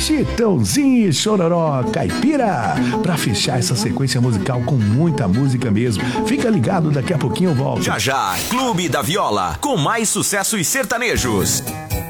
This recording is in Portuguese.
Chitãozinho e Chororó Caipira, pra fechar essa sequência musical com muita música mesmo. Fica ligado, daqui a pouquinho eu volto. Já já, Clube da Viola, com mais sucessos sertanejos.